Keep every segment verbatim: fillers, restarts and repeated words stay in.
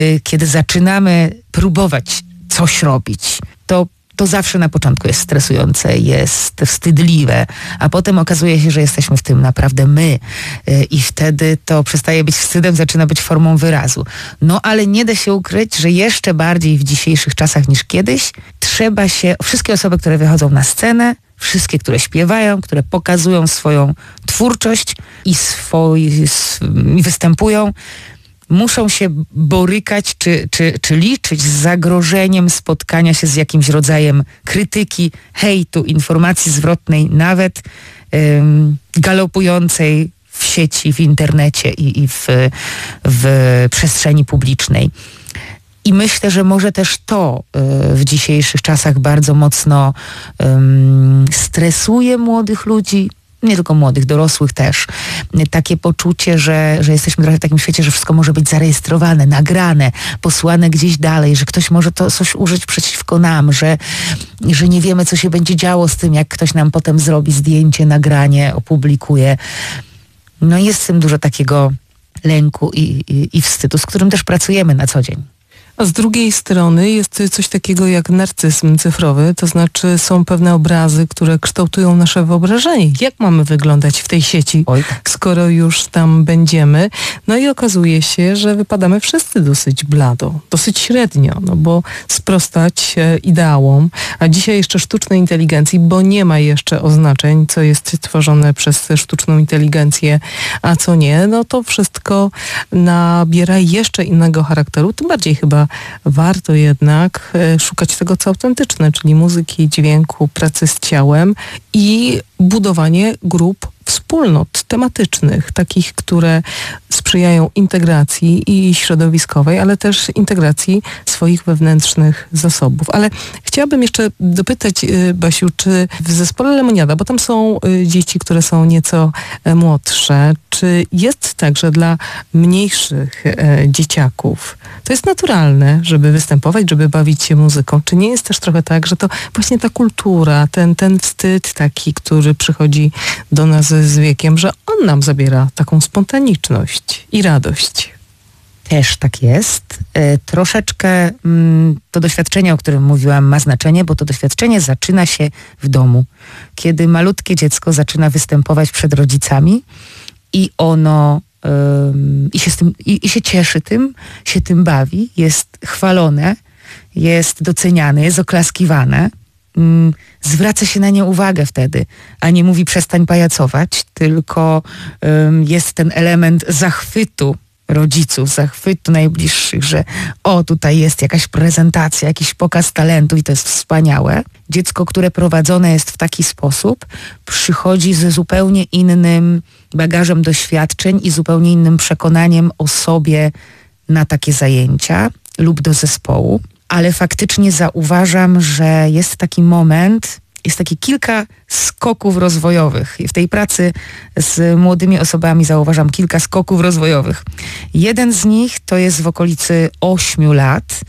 kiedy zaczynamy próbować coś robić, to to zawsze na początku jest stresujące, jest wstydliwe, a potem okazuje się, że jesteśmy w tym naprawdę my i wtedy to przestaje być wstydem, zaczyna być formą wyrazu. No ale nie da się ukryć, że jeszcze bardziej w dzisiejszych czasach niż kiedyś trzeba się, wszystkie osoby, które wychodzą na scenę, wszystkie, które śpiewają, które pokazują swoją twórczość i swoi, i występują, muszą się borykać czy, czy, czy liczyć z zagrożeniem spotkania się z jakimś rodzajem krytyki, hejtu, informacji zwrotnej, nawet ym, galopującej w sieci, w internecie i, i w, w przestrzeni publicznej. I myślę, że może też to y, w dzisiejszych czasach bardzo mocno ym, stresuje młodych ludzi, nie tylko młodych, dorosłych też. Takie poczucie, że, że jesteśmy trochę w takim świecie, że wszystko może być zarejestrowane, nagrane, posłane gdzieś dalej, że ktoś może to coś użyć przeciwko nam, że, że nie wiemy, co się będzie działo z tym, jak ktoś nam potem zrobi zdjęcie, nagranie, opublikuje. No jest w tym dużo takiego lęku i, i, i wstydu, z którym też pracujemy na co dzień. A z drugiej strony jest coś takiego jak narcyzm cyfrowy, to znaczy są pewne obrazy, które kształtują nasze wyobrażenie. Jak mamy wyglądać w tej sieci, Oj. skoro już tam będziemy? No i okazuje się, że wypadamy wszyscy dosyć blado, dosyć średnio, no bo sprostać ideałom, a dzisiaj jeszcze sztucznej inteligencji, bo nie ma jeszcze oznaczeń, co jest tworzone przez sztuczną inteligencję, a co nie, no to wszystko nabiera jeszcze innego charakteru, tym bardziej chyba warto jednak szukać tego, co autentyczne, czyli muzyki, dźwięku, pracy z ciałem i budowanie grup wspólnot tematycznych, takich, które sprzyjają integracji i środowiskowej, ale też integracji swoich wewnętrznych zasobów. Ale chciałabym jeszcze dopytać, Basiu, czy w zespole Lemoniada, bo tam są dzieci, które są nieco młodsze, czy jest tak, że dla mniejszych dzieciaków to jest naturalne, żeby występować, żeby bawić się muzyką? Czy nie jest też trochę tak, że to właśnie ta kultura, ten, ten wstyd taki, który przychodzi do nas z wiekiem, że on nam zabiera taką spontaniczność i radość? Też tak jest. E, troszeczkę mm, to doświadczenie, o którym mówiłam, ma znaczenie, bo to doświadczenie zaczyna się w domu. Kiedy malutkie dziecko zaczyna występować przed rodzicami i ono ym, i, się z tym, i, i się cieszy tym, się tym bawi, jest chwalone, jest doceniane, jest oklaskiwane. Ym, zwraca się na nie uwagę wtedy, a nie mówi przestań pajacować, tylko ym, jest ten element zachwytu rodziców, zachwytu najbliższych, że o, tutaj jest jakaś prezentacja, jakiś pokaz talentu i to jest wspaniałe. Dziecko, które prowadzone jest w taki sposób, przychodzi ze zupełnie innym bagażem doświadczeń i zupełnie innym przekonaniem o sobie na takie zajęcia lub do zespołu. Ale faktycznie zauważam, że jest taki moment, jest takie kilka skoków rozwojowych. I w tej pracy z młodymi osobami zauważam kilka skoków rozwojowych. Jeden z nich to jest w okolicy ośmiu lat,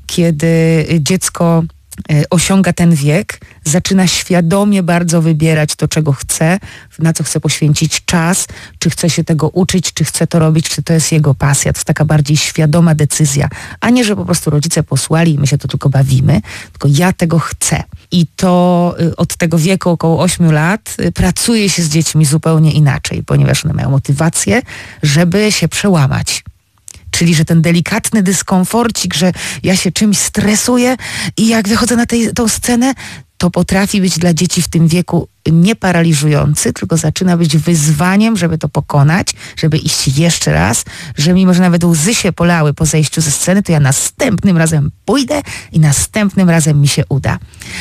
kiedy dziecko osiąga ten wiek, zaczyna świadomie bardzo wybierać to, czego chce, na co chce poświęcić czas, czy chce się tego uczyć, czy chce to robić, czy to jest jego pasja. To jest taka bardziej świadoma decyzja, a nie, że po prostu rodzice posłali i my się to tylko bawimy, tylko ja tego chcę. I to od tego wieku około ośmiu lat pracuje się z dziećmi zupełnie inaczej, ponieważ one mają motywację, żeby się przełamać. Czyli, że ten delikatny dyskomforcik, że ja się czymś stresuję i jak wychodzę na tej, tą scenę, to potrafi być dla dzieci w tym wieku nie paraliżujący, tylko zaczyna być wyzwaniem, żeby to pokonać, żeby iść jeszcze raz, że mimo, że nawet łzy się polały po zejściu ze sceny, to ja następnym razem pójdę i następnym razem mi się uda.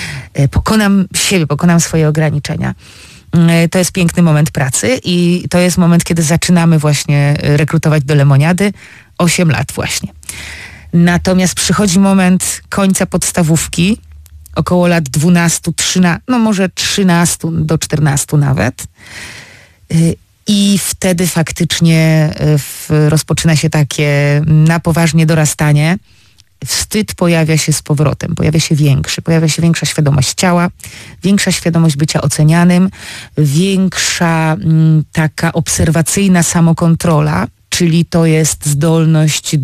Pokonam siebie, pokonam swoje ograniczenia. To jest piękny moment pracy i to jest moment, kiedy zaczynamy właśnie rekrutować do Lemoniady. osiem lat właśnie. Natomiast przychodzi moment końca podstawówki, około lat dwunastu, trzynastu, no może trzynastu do czternastu nawet. I wtedy faktycznie rozpoczyna się takie na poważnie dorastanie. Wstyd pojawia się z powrotem, pojawia się większy, pojawia się większa świadomość ciała, większa świadomość bycia ocenianym, większa m, taka obserwacyjna samokontrola, czyli to jest zdolność do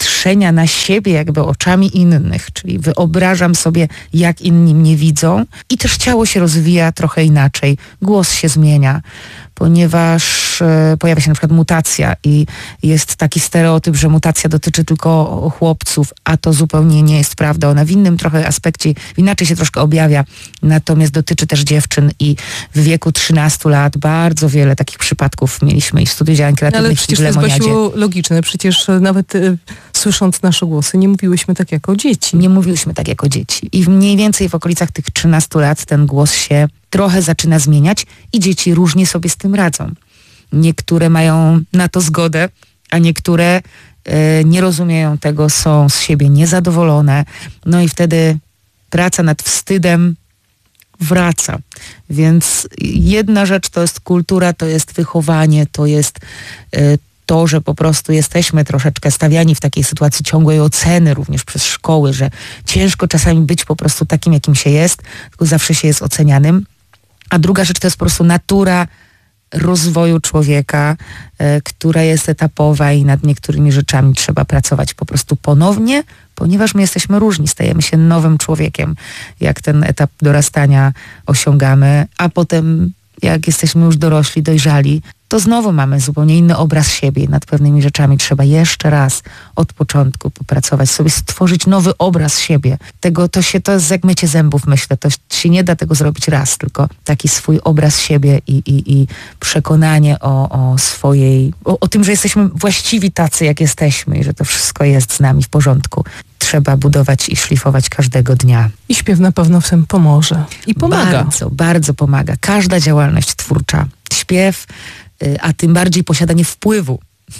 patrzenia na siebie jakby oczami innych, czyli wyobrażam sobie, jak inni mnie widzą i też ciało się rozwija trochę inaczej, głos się zmienia, ponieważ e, pojawia się na przykład mutacja i jest taki stereotyp, że mutacja dotyczy tylko chłopców, a to zupełnie nie jest prawda. Ona w innym trochę aspekcie, inaczej się troszkę objawia, natomiast dotyczy też dziewczyn i w wieku trzynastu lat bardzo wiele takich przypadków mieliśmy i w Studiu Działań Kreatywnych ale przecież i w Lemoniadzie. to jest, Basiu, logiczne. Przecież nawet y, słysząc nasze głosy nie mówiłyśmy tak jako dzieci. Nie mówiłyśmy tak jako dzieci. I mniej więcej w okolicach tych trzynastu lat ten głos się trochę zaczyna zmieniać i dzieci różnie sobie z tym radzą. Niektóre mają na to zgodę, a niektóre y, nie rozumieją tego, są z siebie niezadowolone. No i wtedy praca nad wstydem wraca. Więc jedna rzecz to jest kultura, to jest wychowanie, to jest y, to, że po prostu jesteśmy troszeczkę stawiani w takiej sytuacji ciągłej oceny również przez szkoły, że ciężko czasami być po prostu takim, jakim się jest, tylko zawsze się jest ocenianym. A druga rzecz to jest po prostu natura rozwoju człowieka, y, która jest etapowa i nad niektórymi rzeczami trzeba pracować po prostu ponownie, ponieważ my jesteśmy różni, stajemy się nowym człowiekiem, jak ten etap dorastania osiągamy, a potem jak jesteśmy już dorośli, dojrzali, to znowu mamy zupełnie inny obraz siebie i nad pewnymi rzeczami trzeba jeszcze raz od początku popracować, sobie stworzyć nowy obraz siebie. Tego to się, to jest jak mycie zębów, myślę, to się nie da tego zrobić raz, tylko taki swój obraz siebie i, i, i przekonanie o, o swojej, o, o tym, że jesteśmy właściwi tacy, jak jesteśmy i że to wszystko jest z nami w porządku. Trzeba budować i szlifować każdego dnia. I śpiew na pewno w tym pomoże. I pomaga. Bardzo, bardzo pomaga. Każda działalność twórcza, śpiew, a tym bardziej posiadanie wpływu.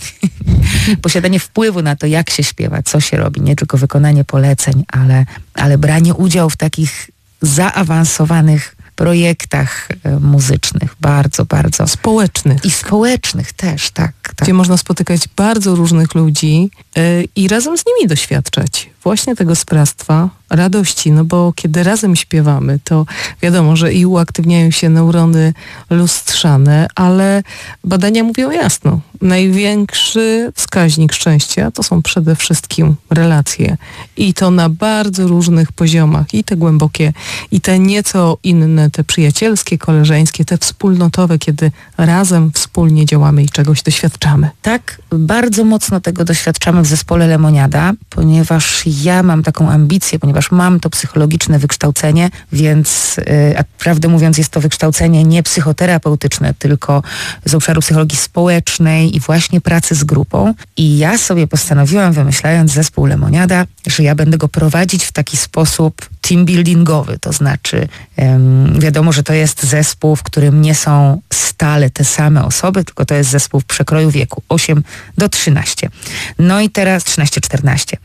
Posiadanie wpływu na to, jak się śpiewa, co się robi. Nie tylko wykonanie poleceń, ale, ale branie udziału w takich zaawansowanych projektach muzycznych. Bardzo, bardzo. Społecznych. I społecznych też, tak. tak. Gdzie można spotykać bardzo różnych ludzi yy, i razem z nimi doświadczać właśnie tego sprawstwa, radości, no bo kiedy razem śpiewamy, to wiadomo, że i uaktywniają się neurony lustrzane, ale badania mówią jasno. Największy wskaźnik szczęścia to są przede wszystkim relacje. I to na bardzo różnych poziomach. I te głębokie, i te nieco inne, te przyjacielskie, koleżeńskie, te wspólnotowe, kiedy razem wspólnie działamy i czegoś doświadczamy. Tak, bardzo mocno tego doświadczamy w zespole Lemoniada, ponieważ ja mam taką ambicję, ponieważ mam to psychologiczne wykształcenie, więc yy, a prawdę mówiąc jest to wykształcenie nie psychoterapeutyczne, tylko z obszaru psychologii społecznej i właśnie pracy z grupą. I ja sobie postanowiłam, wymyślając zespół Lemoniada, że ja będę go prowadzić w taki sposób team buildingowy, to znaczy ym, wiadomo, że to jest zespół, w którym nie są stale te same osoby, tylko to jest zespół w przekroju wieku osiem do trzynastu. No i teraz trzynaście czternaście.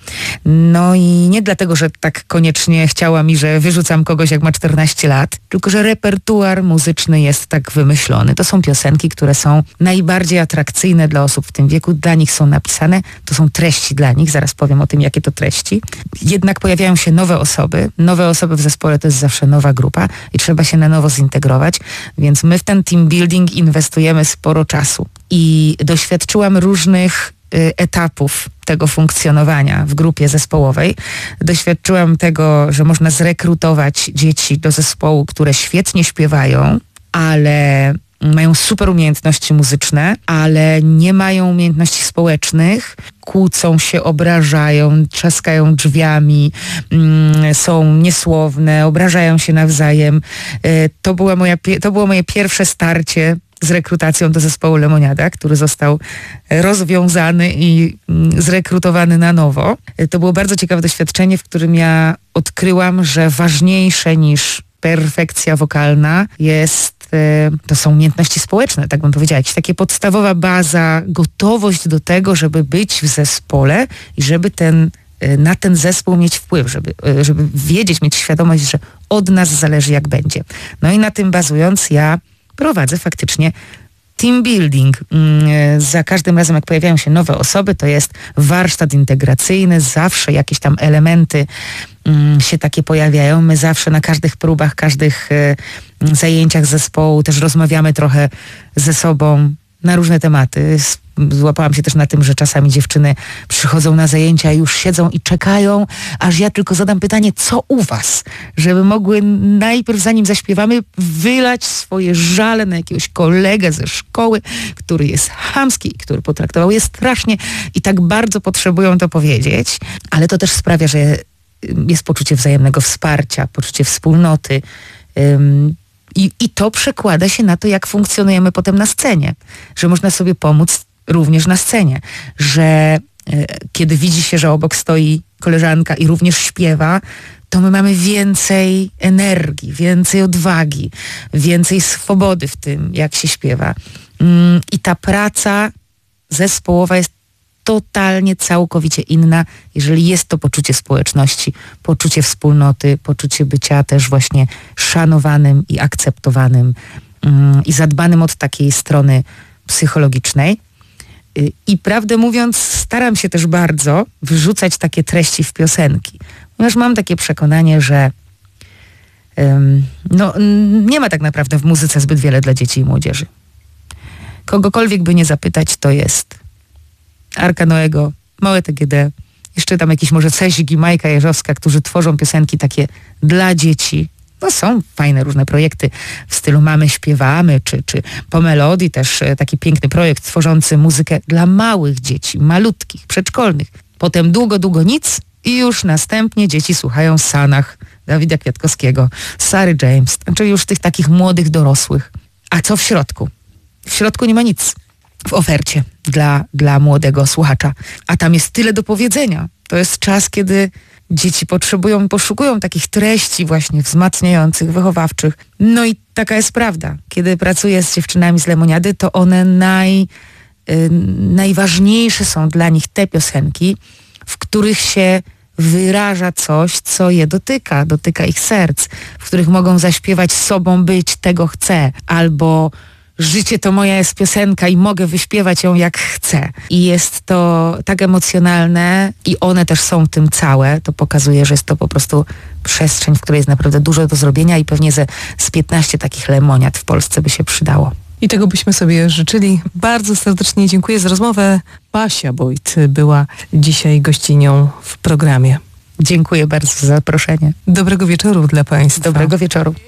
No i nie dlatego, że tak koniecznie chciałam i że wyrzucam kogoś, jak ma czternaście lat, tylko że repertuar muzyczny jest tak wymyślony. To są piosenki, które są najbardziej atrakcyjne dla osób w tym wieku, dla nich są napisane, to są treści dla nich, zaraz powiem o tym, jakie to treści. Jednak pojawiają się nowe osoby, nowe osoby w zespole to jest zawsze nowa grupa i trzeba się na nowo zintegrować, więc my w ten team building inwestujemy sporo czasu. I doświadczyłam różnych y, etapów tego funkcjonowania w grupie zespołowej. Doświadczyłam tego, że można zrekrutować dzieci do zespołu, które świetnie śpiewają, ale mają super umiejętności muzyczne, ale nie mają umiejętności społecznych, kłócą się, obrażają, trzaskają drzwiami, mm, są niesłowne, obrażają się nawzajem. Y, to, była moja, to było moje pierwsze starcie z rekrutacją do zespołu Lemoniada, który został rozwiązany i zrekrutowany na nowo. To było bardzo ciekawe doświadczenie, w którym ja odkryłam, że ważniejsze niż perfekcja wokalna jest, to są umiejętności społeczne, tak bym powiedziała, jakaś taka podstawowa baza, gotowość do tego, żeby być w zespole i żeby ten na ten zespół mieć wpływ, żeby, żeby wiedzieć, mieć świadomość, że od nas zależy, jak będzie. No i na tym bazując ja prowadzę faktycznie team building. Za każdym razem, jak pojawiają się nowe osoby, to jest warsztat integracyjny, zawsze jakieś tam elementy się takie pojawiają. My zawsze na każdych próbach, każdych zajęciach zespołu też rozmawiamy trochę ze sobą, na różne tematy. Złapałam się też na tym, że czasami dziewczyny przychodzą na zajęcia, już siedzą i czekają, aż ja tylko zadam pytanie, co u was? Żeby mogły najpierw, zanim zaśpiewamy, wylać swoje żale na jakiegoś kolegę ze szkoły, który jest chamski, który potraktował je strasznie i tak bardzo potrzebują to powiedzieć. Ale to też sprawia, że jest poczucie wzajemnego wsparcia, poczucie wspólnoty. Ym, i, I to przekłada się na to, jak funkcjonujemy potem na scenie. Że można sobie pomóc również na scenie. Że y, kiedy widzi się, że obok stoi koleżanka i również śpiewa, to my mamy więcej energii, więcej odwagi, więcej swobody w tym, jak się śpiewa. Ym, I ta praca zespołowa jest totalnie, całkowicie inna, jeżeli jest to poczucie społeczności, poczucie wspólnoty, poczucie bycia też właśnie szanowanym i akceptowanym mm, i zadbanym od takiej strony psychologicznej. Y, I prawdę mówiąc, staram się też bardzo wrzucać takie treści w piosenki, ponieważ mam takie przekonanie, że ym, no, nie ma tak naprawdę w muzyce zbyt wiele dla dzieci i młodzieży. Kogokolwiek by nie zapytać, to jest Arka Noego, Małe T G D, jeszcze tam jakiś może Cezik i Majka Jeżowska, którzy tworzą piosenki takie dla dzieci. No są fajne różne projekty w stylu Mamy śpiewamy, czy, czy po melodii też taki piękny projekt tworzący muzykę dla małych dzieci, malutkich, przedszkolnych. Potem długo, długo nic i już następnie dzieci słuchają Sanach Dawida Kwiatkowskiego, Sary James, czyli już tych takich młodych dorosłych. A co w środku? W środku nie ma nic w ofercie dla, dla młodego słuchacza. A tam jest tyle do powiedzenia. To jest czas, kiedy dzieci potrzebują i poszukują takich treści właśnie wzmacniających, wychowawczych. No i taka jest prawda. Kiedy pracuję z dziewczynami z Lemoniady, to one naj, y, najważniejsze są dla nich te piosenki, w których się wyraża coś, co je dotyka, dotyka ich serc, w których mogą zaśpiewać sobą być, tego chcę, albo życie to moja jest piosenka i mogę wyśpiewać ją jak chcę. I jest to tak emocjonalne i one też są tym całe. To pokazuje, że jest to po prostu przestrzeń, w której jest naprawdę dużo do zrobienia i pewnie ze, z piętnaście takich lemoniad w Polsce by się przydało. I tego byśmy sobie życzyli. Bardzo serdecznie dziękuję za rozmowę. Basia Boyd była dzisiaj gościnią w programie. Dziękuję bardzo za zaproszenie. Dobrego wieczoru dla Państwa. Dobrego wieczoru.